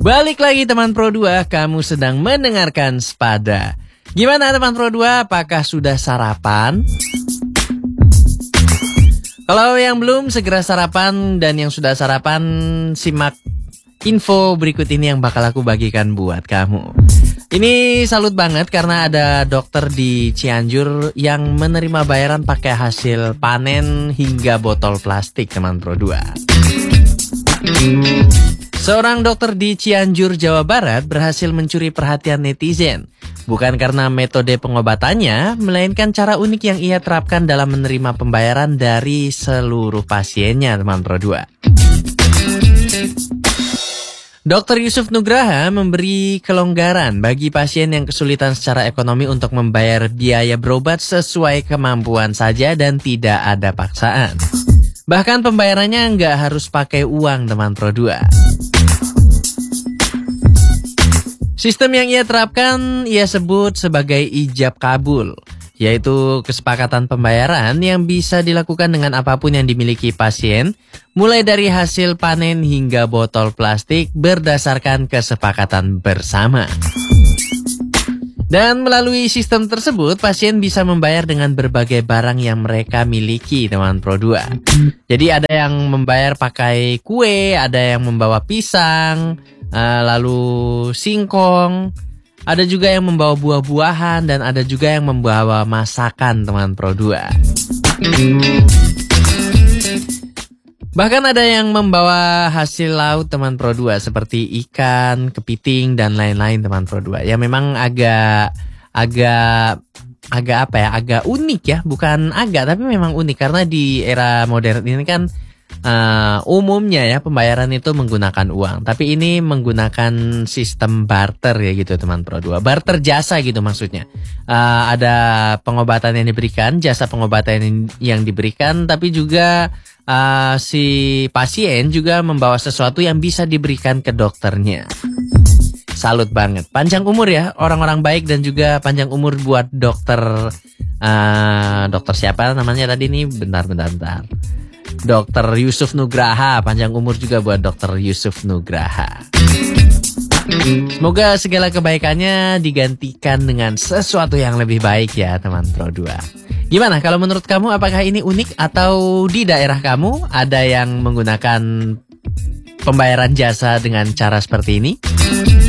Balik lagi teman Pro 2, kamu sedang mendengarkan Spada. Gimana teman Pro 2, apakah sudah sarapan? Kalau yang belum, segera sarapan. Dan yang sudah sarapan, simak info berikut ini yang bakal aku bagikan buat kamu. Ini salut banget karena ada dokter di Cianjur yang menerima bayaran pakai hasil panen hingga botol plastik teman Pro 2. Seorang dokter di Cianjur, Jawa Barat berhasil mencuri perhatian netizen. Bukan karena metode pengobatannya, melainkan cara unik yang ia terapkan dalam menerima pembayaran dari seluruh pasiennya, teman Pro 2. Dr. Yusuf Nugraha memberi kelonggaran bagi pasien yang kesulitan secara ekonomi untuk membayar biaya berobat sesuai kemampuan saja dan tidak ada paksaan. Bahkan pembayarannya nggak harus pakai uang, teman Pro 2. Sistem yang ia terapkan ia sebut sebagai ijab kabul, yaitu kesepakatan pembayaran yang bisa dilakukan dengan apapun yang dimiliki pasien, mulai dari hasil panen hingga botol plastik berdasarkan kesepakatan bersama. Dan melalui sistem tersebut, pasien bisa membayar dengan berbagai barang yang mereka miliki, teman Pro 2. Jadi ada yang membayar pakai kue, ada yang membawa pisang, lalu singkong, ada juga yang membawa buah-buahan, dan ada juga yang membawa masakan, teman Pro 2. Bahkan ada yang membawa hasil laut, teman Pro 2, seperti ikan, kepiting, dan lain-lain, teman Pro 2. Ya memang agak unik ya, bukan tapi memang unik karena di era modern ini kan umumnya ya pembayaran itu menggunakan uang, tapi ini menggunakan sistem barter ya gitu teman Pro 2. Barter jasa gitu maksudnya. Ada pengobatan yang diberikan, jasa pengobatan yang diberikan, tapi juga si pasien juga membawa sesuatu yang bisa diberikan ke dokternya. Salut banget. Panjang umur ya orang-orang baik, dan juga panjang umur buat dokter siapa namanya tadi nih? Bentar. Dr. Yusuf Nugraha, panjang umur juga buat Dr. Yusuf Nugraha. Semoga segala kebaikannya digantikan dengan sesuatu yang lebih baik ya teman Pro 2. Gimana kalau menurut kamu, apakah ini unik atau di daerah kamu ada yang menggunakan pembayaran jasa dengan cara seperti ini?